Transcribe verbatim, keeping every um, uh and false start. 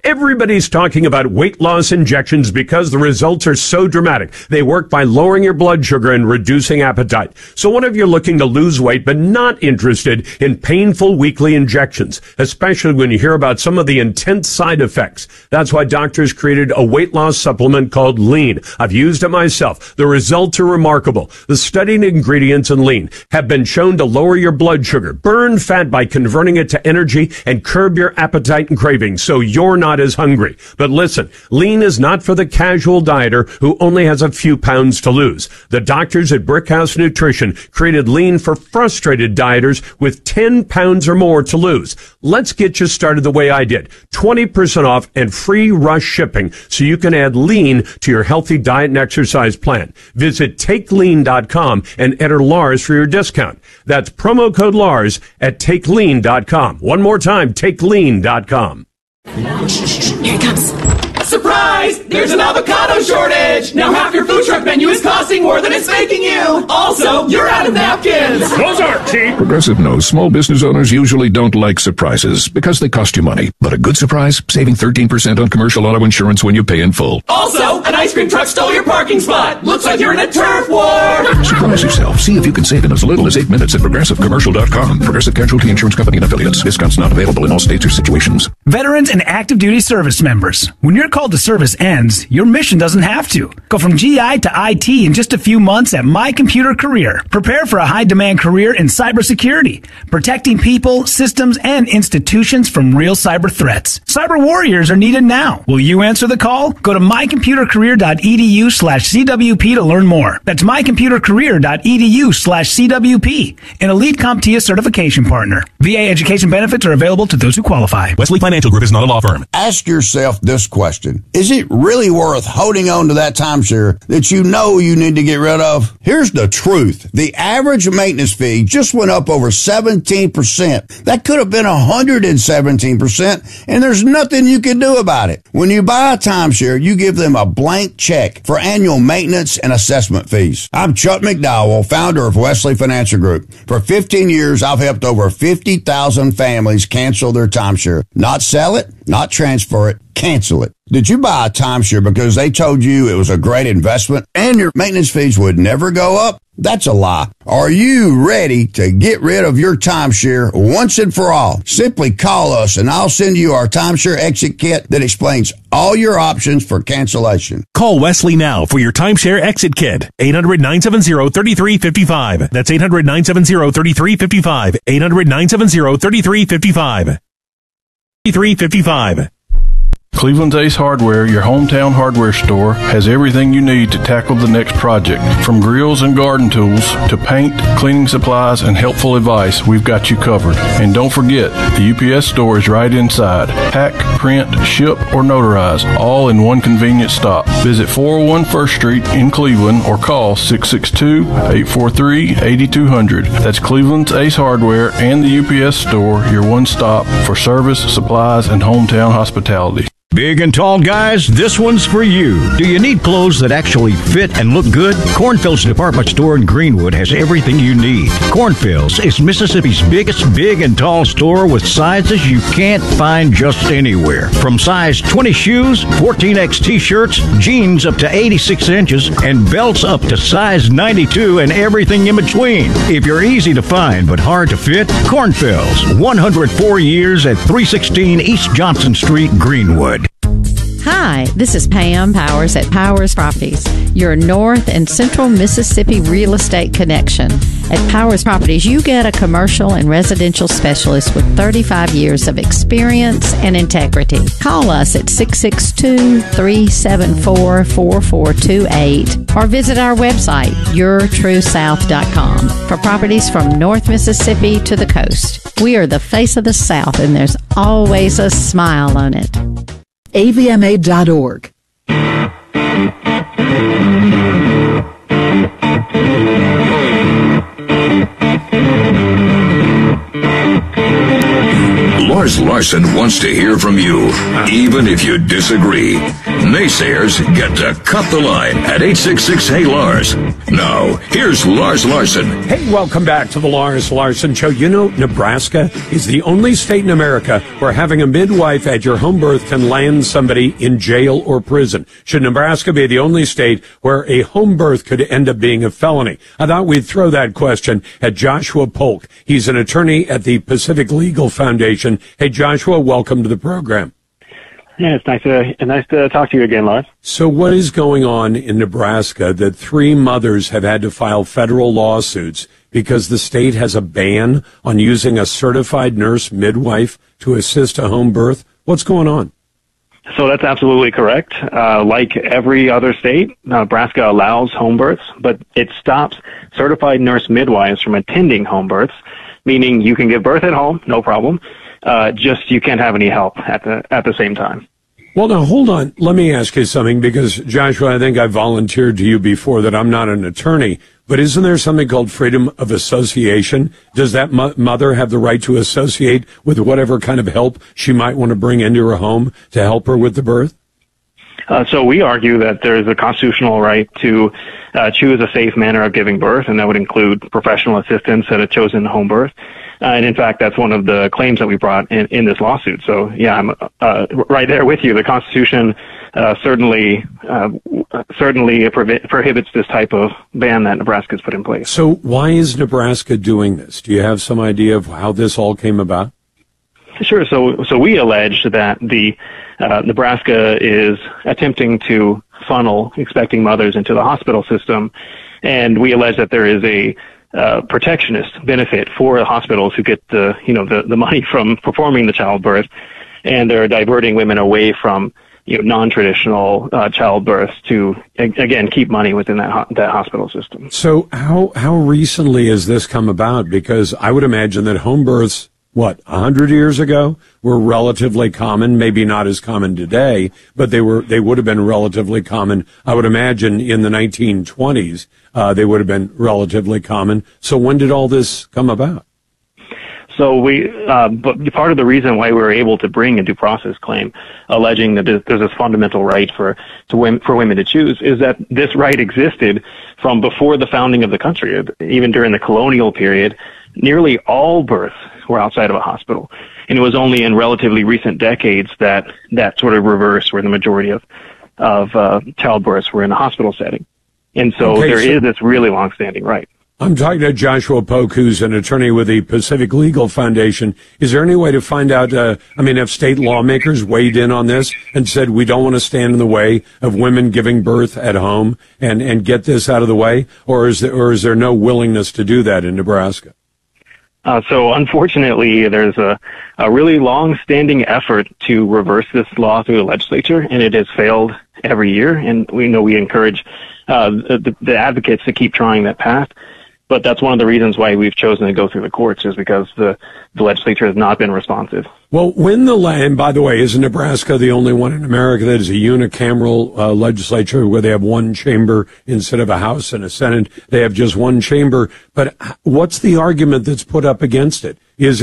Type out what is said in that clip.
Everybody's talking about weight loss injections because the results are so dramatic. They work by lowering your blood sugar and reducing appetite. So what if you're looking to lose weight but not interested in painful weekly injections, especially when you hear about some of the intense side effects? That's why doctors created a weight loss supplement called Lean. I've used it myself. The results are remarkable. The studied ingredients in Lean have been shown to lower your blood sugar, burn fat by converting it to energy, and curb your appetite and cravings so you're not as hungry. But listen, Lean is not for the casual dieter who only has a few pounds to lose. The doctors at Brickhouse Nutrition created Lean for frustrated dieters with ten pounds or more to lose. Let's get you started the way I did. twenty percent off and free rush shipping so you can add Lean to your healthy diet and exercise plan. Visit take lean dot com and enter Lars for your discount. That's promo code Lars at take lean dot com. One more time, take lean dot com. Here it comes. Surprise! There's an avocado shortage! Now half your food truck menu is costing more than it's making you! Also, you're out of napkins! Those aren't cheap! Progressive knows small business owners usually don't like surprises because they cost you money. But a good surprise? Saving thirteen percent on commercial auto insurance when you pay in full. Also, an ice cream truck stole your parking spot! Looks like you're in a turf war! Surprise yourself. See if you can save in as little as eight minutes at progressive commercial dot com. Progressive Casualty Insurance Company and Affiliates. Discounts not available in all states or situations. Veterans and active duty service members. When your call to service ends, your mission doesn't have to. Go from G I to I T in just a few months at My Computer Career. Prepare for a high-demand career in cybersecurity, protecting people, systems, and institutions from real cyber threats. Cyber warriors are needed now. Will you answer the call? Go to my computer career dot e d u slash c w p to learn more. That's my computer career dot e d u slash c w p, an elite CompTIA certification partner. V A education benefits are available to those who qualify. Wesley Financial Group is not a law firm. Ask yourself this question. Is it really worth holding on to that timeshare that you know you need to get rid of? Here's the truth. The average maintenance fee just went up over seventeen percent. That could have been one hundred seventeen percent, and there's nothing you can do about it. When you buy a timeshare, you give them a blank check for annual maintenance and assessment fees. I'm Chuck McDowell, founder of Wesley Financial Group. For fifteen years, I've helped over fifty thousand families cancel their timeshare. Not sell it, not transfer it, cancel it. Did you buy a timeshare because they told you it was a great investment and your maintenance fees would never go up? That's a lie. Are you ready to get rid of your timeshare once and for all? Simply call us and I'll send you our timeshare exit kit that explains all your options for cancellation. Call Wesley now for your timeshare exit kit. eight hundred, nine seven zero, three three five five. That's eight hundred, nine seven zero, three three five five. eight hundred, nine seven zero, three three five five. three three five five. Cleveland's Ace Hardware, your hometown hardware store, has everything you need to tackle the next project. From grills and garden tools to paint, cleaning supplies, and helpful advice, we've got you covered. And don't forget, the U P S store is right inside. Pack, print, ship, or notarize, all in one convenient stop. Visit four oh one First Street in Cleveland or call six six two, eight four three, eight two zero zero. That's Cleveland's Ace Hardware and the U P S store, your one stop for service, supplies, and hometown hospitality. Big and tall guys, this one's for you. Do you need clothes that actually fit and look good? Cornfield's department store in Greenwood has everything you need. Cornfield's is Mississippi's biggest big and tall store with sizes you can't find just anywhere. From size twenty shoes, fourteen X t-shirts, jeans up to eighty-six inches, and belts up to size ninety-two and everything in between. If you're easy to find but hard to fit, Cornfield's, one hundred four years at three sixteen East Johnson Street, Greenwood. Hi, this is Pam Powers at Powers Properties, your North and Central Mississippi real estate connection. At Powers Properties, you get a commercial and residential specialist with thirty-five years of experience and integrity. Call us at six six two, three seven four, four four two eight or visit our website, your true south dot com, for properties from North Mississippi to the coast. We are the face of the South, and there's always a smile on it. A V M A dot org. Lars Larson wants to hear from you, even if you disagree. Naysayers get to cut the line at eight six six, hey Lars. Now, here's Lars Larson. Hey, welcome back to the Lars Larson Show. You know, Nebraska is the only state in America where having a midwife at your home birth can land somebody in jail or prison. Should Nebraska be the only state where a home birth could end up being a felony? I thought we'd throw that question at Joshua Polk. He's an attorney at the Pacific Legal Foundation. Hey, Joshua, welcome to the program. Yeah, it's nice to nice to talk to you again, Lars. So what is going on in Nebraska that three mothers have had to file federal lawsuits because the state has a ban on using a certified nurse midwife to assist a home birth? What's going on? So that's absolutely correct. Uh, like every other state, Nebraska allows home births, but it stops certified nurse midwives from attending home births, meaning you can give birth at home, no problem. Uh, just you can't have any help at the at the same time. Well, now, hold on. Let me ask you something, because, Joshua, I think I volunteered to you before that I'm not an attorney, but isn't there something called freedom of association? Does that mo- mother have the right to associate with whatever kind of help she might want to bring into her home to help her with the birth? Uh, so we argue that there is a constitutional right to uh, choose a safe manner of giving birth, and that would include professional assistance at a chosen home birth. Uh, and in fact, that's one of the claims that we brought in, in this lawsuit. So, yeah, I'm uh, right there with you. The Constitution uh, certainly uh, certainly prohib- prohibits this type of ban that Nebraska's put in place. So why is Nebraska doing this? Do you have some idea of how this all came about? Sure. So, so we allege that the uh, Nebraska is attempting to funnel expecting mothers into the hospital system, and we allege that there is a uh, protectionist benefit for hospitals who get the you know the, the money from performing the childbirth, and they're diverting women away from you know non-traditional uh, childbirths to again keep money within that ho- that hospital system. So how how recently has this come about? Because I would imagine that home births, what, a hundred years ago, were relatively common, maybe not as common today, but they were, they would have been relatively common. I would imagine in the nineteen twenties, uh, they would have been relatively common. So when did all this come about? So we, uh, but part of the reason why we were able to bring a due process claim, alleging that there's this fundamental right for to women, for women to choose, is that this right existed from before the founding of the country. Even during the colonial period, nearly all births were outside of a hospital, and it was only in relatively recent decades that that sort of reversed, where the majority of of uh, childbirths were in a hospital setting. And so okay, there so- is this really long-standing right. I'm talking to Joshua Polk, who's an attorney with the Pacific Legal Foundation. Is there any way to find out, uh, I mean, have state lawmakers weighed in on this and said we don't want to stand in the way of women giving birth at home and, and get this out of the way? Or is there, or is there no willingness to do that in Nebraska? Uh, so unfortunately, there's a, a really long-standing effort to reverse this law through the legislature, and it has failed every year. And we know we encourage uh, the, the advocates to keep trying that path. But that's one of the reasons why we've chosen to go through the courts, is because the, the legislature has not been responsive. Well, when the land, by the way, isn't Nebraska the only one in America that is a unicameral uh, legislature where they have one chamber instead of a House and a Senate? They have just one chamber. But what's the argument that's put up against it? Is